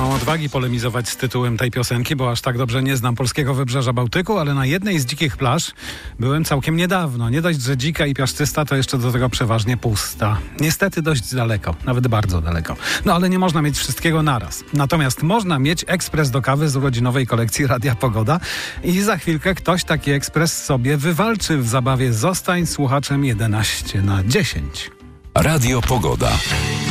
mam odwagi polemizować z tytułem tej piosenki, bo aż tak dobrze nie znam polskiego wybrzeża Bałtyku, ale na jednej z dzikich plaż byłem całkiem niedawno. Nie dość, że dzika i piaszczysta, to jeszcze do tego przeważnie pusta. Niestety dość daleko, nawet bardzo daleko. No ale nie można mieć wszystkiego naraz. Natomiast można mieć ekspres do kawy z urodzinowej kolekcji Radia Pogoda i za chwilkę ktoś taki ekspres sobie wywalczy w zabawie Zostań słuchaczem 11 na 10. Radio Pogoda.